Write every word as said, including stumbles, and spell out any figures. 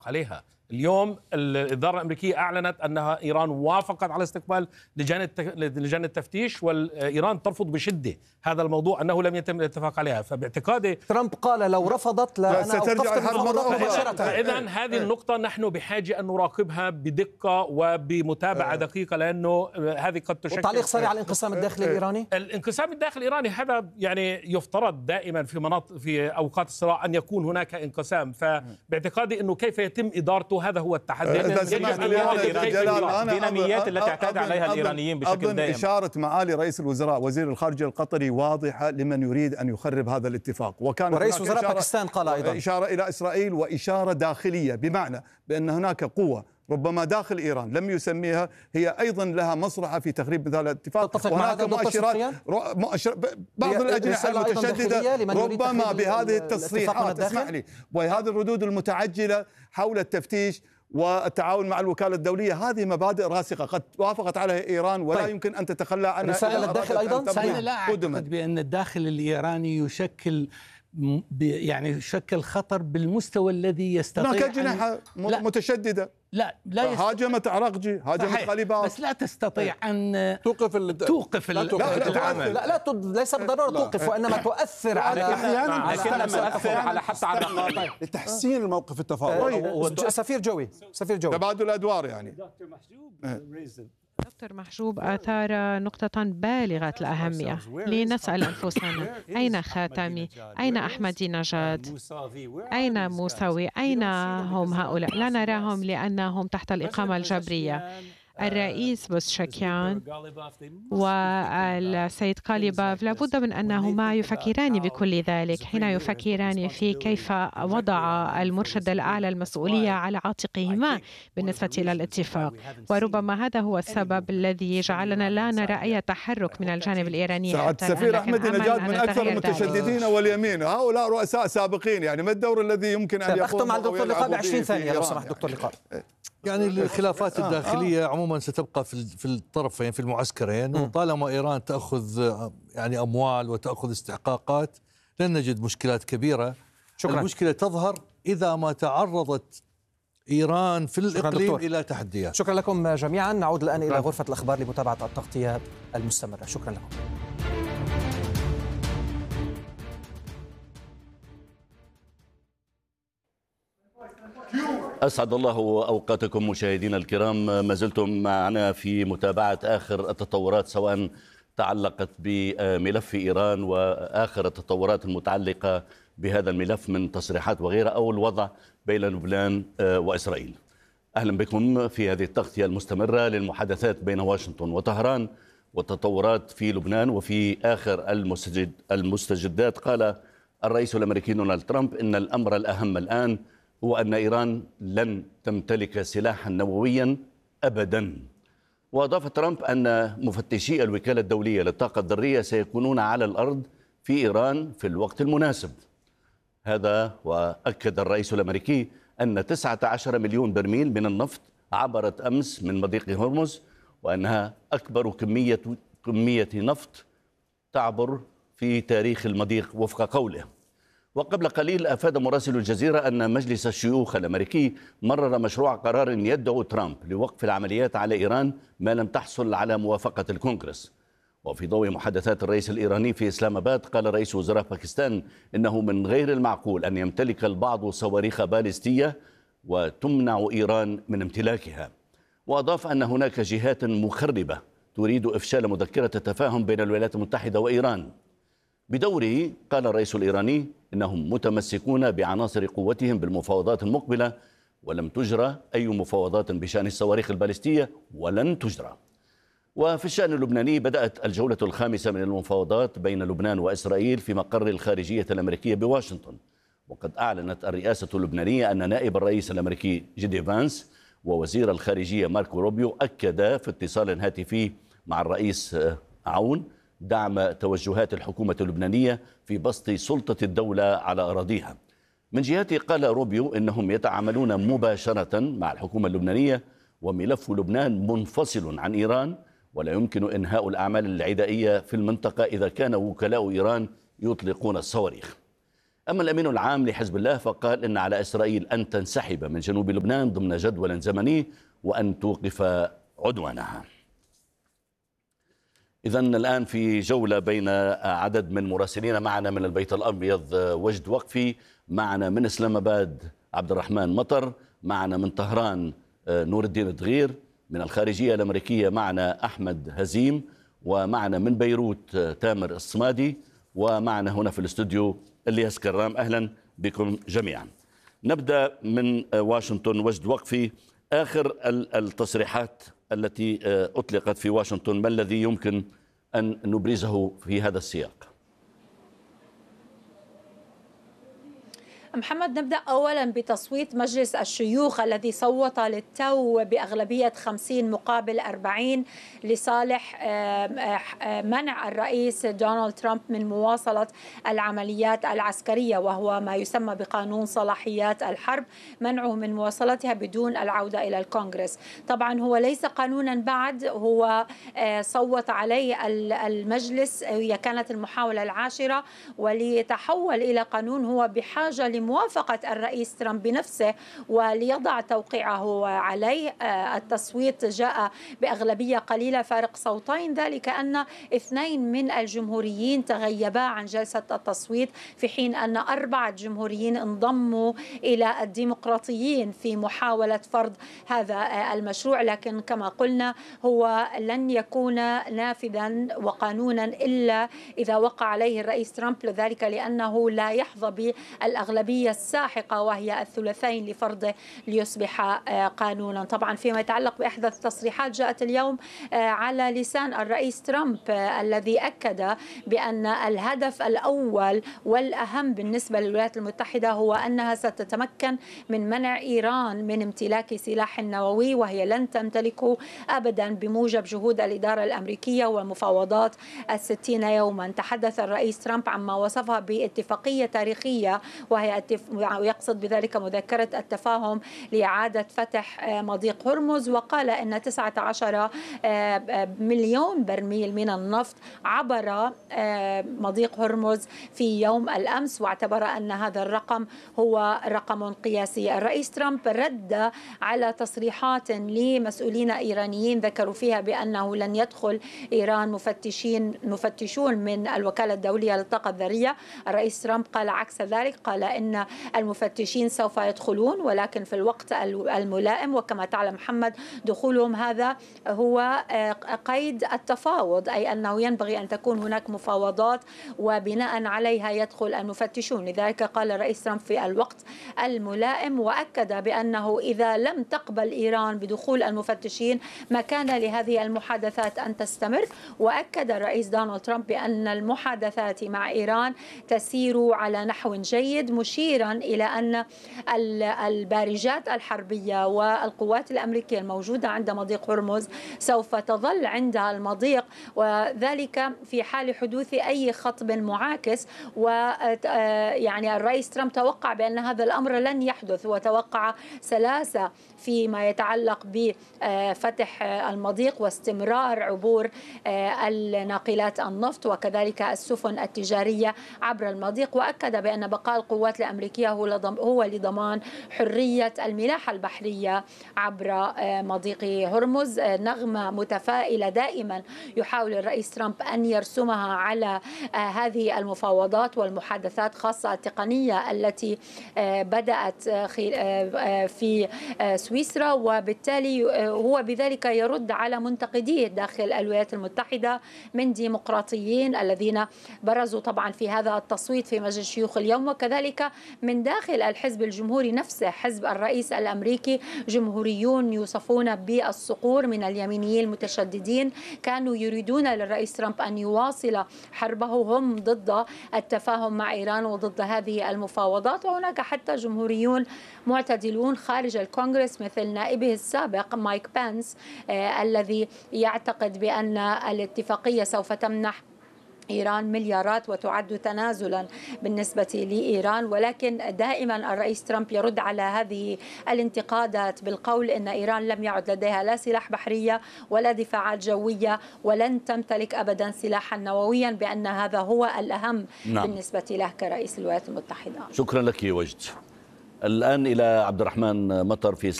عليها. اليوم الإدارة الأمريكية أعلنت أنها إيران وافقت على استقبال لجان لجان التفتيش، وإيران ترفض بشدة هذا الموضوع أنه لم يتم الاتفاق عليها. فباعتقادي ترامب قال لو رفضت لا سترجع الحرب مرة أخرى. فإذا هذه النقطة نحن بحاجة أن نراقبها بدقة وبمتابعة دقيقة، لأنه هذه قد تشكل. تعليق سريع على الانقسام الداخلي الإيراني. الانقسام الداخلي الإيراني هذا يعني يفترض دائما في مناطق في أوقات الصراع أن يكون هناك انقسام، فباعتقادي أنه كيف يتم إدارته هذا هو التحدي. الديناميات التي اعتاد عليها الإيرانيين بشكل دائم. إشارة معالي رئيس الوزراء وزير الخارجية القطري واضحة لمن يريد أن يخرب هذا الاتفاق، وكان ورئيس وزراء باكستان قال أيضا إشارة إلى إسرائيل وإشارة داخلية، بمعنى بأن هناك قوة ربما داخل إيران لم يسميها هي أيضا لها مصلحة في تخريب هذا الاتفاق. وهناك مؤشرات مؤشر بعض الأجنحة المتشددة ربما بهذه التصريحات، اسمح لي، وهذه الردود المتعجلة حول التفتيش والتعاون مع الوكالة الدولية، هذه مبادئ راسخة قد وافقت عليها إيران ولا طيب. يمكن أن تتخلى عنها. رسالة الداخل أيضا. أنا لا أعتقد بأن الداخل الإيراني يشكل يعني يشكل خطر بالمستوى الذي يستطيع. هناك أجنحة متشددة لا لا هاجمت عراقجي، هاجمت خليبات، بس لا تستطيع أن توقف ال... توقف لا العمل. لا لا ليس بالضرورة توقف، وإنما تؤثر على لكن تؤثر على حتى على لتحسين الموقف التفاوضي. سفير جوي سفير جوي تبادل الأدوار يعني. دكتور محجوب أثار نقطة بالغة الأهمية. لنسأل أنفسنا أين خاتمي؟ أين أحمدي نژاد؟ أين موسوي؟ أين هم هؤلاء؟ لا نراهم لأنهم تحت الإقامة الجبرية. الرئيس بوزشكيان والسيد قاليباف لابد من أنهما يفكران بكل ذلك حين يفكران في كيف وضع المرشد الأعلى المسؤولية على عاتقهما بالنسبة إلى الاتفاق، وربما هذا هو السبب الذي جعلنا لا نرى أي تحرك من الجانب الإيراني. سعادة السفير أحمدي نژاد من أكثر المتشددين واليمين، هؤلاء رؤساء سابقين، يعني ما الدور الذي يمكن أن يقوم؟ أختم على الدكتور لقاء بعشرين ثانية لو سمحت دكتور لقاء. يعني الخلافات الداخلية عموما ستبقى في في الطرفين في المعسكرين، وطالما إيران تأخذ يعني أموال وتأخذ استحقاقات لن نجد مشكلات كبيرة. شكرا. المشكلة تظهر إذا ما تعرضت إيران في الإقليم إلى تحديات. شكرا لكم جميعا. نعود الآن إلى غرفة الأخبار لمتابعة التغطية المستمرة. شكرا لكم. أسعد الله أوقاتكم مشاهدينا الكرام، ما زلتم معنا في متابعة آخر التطورات سواء تعلقت بملف إيران وآخر التطورات المتعلقة بهذا الملف من تصريحات وغيرها أو الوضع بين لبنان وإسرائيل. أهلا بكم في هذه التغطية المستمرة للمحادثات بين واشنطن وطهران والتطورات في لبنان. وفي آخر المستجد المستجدات قال الرئيس الأمريكي دونالد ترامب إن الأمر الأهم الآن هو أن إيران لن تمتلك سلاحا نوويا أبدا. وأضاف ترامب أن مفتشي الوكالة الدولية للطاقة الذرية سيكونون على الأرض في إيران في الوقت المناسب. هذا وأكد الرئيس الأمريكي أن تسعة عشر مليون برميل من النفط عبرت أمس من مضيق هرمز، وأنها أكبر كمية كمية نفط تعبر في تاريخ المضيق وفق قوله. وقبل قليل أفاد مراسل الجزيرة أن مجلس الشيوخ الأمريكي مرر مشروع قرار يدعو ترامب لوقف العمليات على إيران ما لم تحصل على موافقة الكونغرس. وفي ضوء محادثات الرئيس الإيراني في إسلام آباد قال رئيس وزراء باكستان إنه من غير المعقول أن يمتلك البعض صواريخ باليستية وتمنع إيران من امتلاكها. وأضاف أن هناك جهات مخربة تريد إفشال مذكرة التفاهم بين الولايات المتحدة وإيران. بدوره قال الرئيس الإيراني إنهم متمسكون بعناصر قوتهم بالمفاوضات المقبلة، ولم تجرى أي مفاوضات بشأن الصواريخ البالستية ولن تجرى. وفي الشأن اللبناني بدأت الجولة الخامسة من المفاوضات بين لبنان وإسرائيل في مقر الخارجية الأمريكية بواشنطن. وقد أعلنت الرئاسة اللبنانية أن نائب الرئيس الأمريكي جيدي فانس ووزير الخارجية ماركو روبيو أكدا في اتصال هاتفي مع الرئيس عون دعم توجهات الحكومة اللبنانية في بسط سلطة الدولة على أراضيها. من جهته قال روبيو إنهم يتعاملون مباشرة مع الحكومة اللبنانية، وملف لبنان منفصل عن إيران، ولا يمكن إنهاء الأعمال العدائية في المنطقة إذا كان وكلاء إيران يطلقون الصواريخ. أما الأمين العام لحزب الله فقال إن على إسرائيل أن تنسحب من جنوب لبنان ضمن جدول زمني وأن توقف عدوانها. إذن الآن في جولة بين عدد من مراسلين معنا من البيت الأبيض وجد وقفي، معنا من إسلام آباد عبد الرحمن مطر، معنا من طهران نور الدين دغير، من الخارجية الأمريكية معنا أحمد هزيم، ومعنا من بيروت تامر الصمادي، ومعنا هنا في الاستوديو الياس كرام. أهلا بكم جميعا. نبدأ من واشنطن وجد وقفي، آخر التصريحات التي أطلقت في واشنطن ما الذي يمكن أن نبرزه في هذا السياق؟ محمد، نبدأ أولا بتصويت مجلس الشيوخ الذي صوت للتو بأغلبية خمسين مقابل أربعين لصالح منع الرئيس دونالد ترامب من مواصلة العمليات العسكرية، وهو ما يسمى بقانون صلاحيات الحرب، منعه من مواصلتها بدون العودة إلى الكونغرس. طبعا هو ليس قانونا بعد، هو صوت عليه المجلس، هي كانت المحاولة العاشرة، وليتحول إلى قانون هو بحاجة موافقة الرئيس ترامب بنفسه وليضع توقيعه عليه. التصويت جاء بأغلبية قليلة فارق صوتين، ذلك أن اثنين من الجمهوريين تغيبا عن جلسة التصويت، في حين أن أربعة جمهوريين انضموا إلى الديمقراطيين في محاولة فرض هذا المشروع. لكن كما قلنا هو لن يكون نافذا وقانونا إلا إذا وقع عليه الرئيس ترامب، لذلك لأنه لا يحظى بالأغلبية الساحقة وهي الثلثين لفرضه ليصبح قانونا. طبعا فيما يتعلق بأحدث التصريحات جاءت اليوم على لسان الرئيس ترامب الذي أكد بأن الهدف الأول والأهم بالنسبة للولايات المتحدة هو أنها ستتمكن من منع إيران من امتلاك سلاح نووي، وهي لن تمتلكه أبدا بموجب جهود الإدارة الأمريكية ومفاوضات الستين يوما. تحدث الرئيس ترامب عما وصفها باتفاقية تاريخية، وهي ويقصد بذلك مذكرة التفاهم لإعادة فتح مضيق هرمز، وقال أن تسعة عشر مليون برميل من النفط عبر مضيق هرمز في يوم الأمس، واعتبر أن هذا الرقم هو رقم قياسي. الرئيس ترامب رد على تصريحات لمسؤولين إيرانيين ذكروا فيها بأنه لن يدخل إيران مفتشين مفتشون من الوكالة الدولية للطاقة الذرية. الرئيس ترامب قال عكس ذلك، قال إن المفتشين سوف يدخلون ولكن في الوقت الملائم، وكما تعلم محمد دخولهم هذا هو قيد التفاوض، أي أنه ينبغي أن تكون هناك مفاوضات وبناء عليها يدخل المفتشون. لذلك قال الرئيس ترامب في الوقت الملائم، وأكد بأنه إذا لم تقبل إيران بدخول المفتشين ما كان لهذه المحادثات أن تستمر. وأكد الرئيس دونالد ترامب بأن المحادثات مع إيران تسير على نحو جيد، مشيرا إلى أن البارجات الحربية والقوات الأمريكية الموجودة عند مضيق هرمز سوف تظل عندها المضيق، وذلك في حال حدوث أي خطب معاكس. ويعني الرئيس ترامب توقع بأن هذا الأمر لن يحدث، وتوقع سلاسة فيما يتعلق بفتح المضيق واستمرار عبور الناقلات النفط وكذلك السفن التجارية عبر المضيق. وأكد بأن بقاء القوات الأمريكية هو لضمان حرية الملاحة البحرية عبر مضيق هرمز. نغمة متفائلة دائما يحاول الرئيس ترامب أن يرسمها على هذه المفاوضات والمحادثات، خاصة التقنية التي بدأت في سويسرا، وبالتالي هو بذلك يرد على منتقديه داخل الولايات المتحدة من ديمقراطيين الذين برزوا طبعا في هذا التصويت في مجلس الشيوخ اليوم، وكذلك من داخل الحزب الجمهوري نفسه حزب الرئيس الأمريكي جمهوريون يوصفون بالصقور من اليمينيين المتشددين كانوا يريدون للرئيس ترامب أن يواصل حربه، هم ضد التفاهم مع إيران وضد هذه المفاوضات. وهناك حتى جمهوريون معتدلون خارج الكونغرس مثل نائبه السابق مايك بانس آه الذي يعتقد بأن الاتفاقية سوف تمنح إيران مليارات وتعد تنازلا بالنسبة لإيران، ولكن دائما الرئيس ترامب يرد على هذه الانتقادات بالقول إن إيران لم يعد لديها لا سلاح بحرية ولا دفاعات جوية ولن تمتلك أبدا سلاحا نوويا، بأن هذا هو الأهم نعم. بالنسبة له كرئيس الولايات المتحدة. شكرا لك وجد. الآن إلى عبد الرحمن مطر في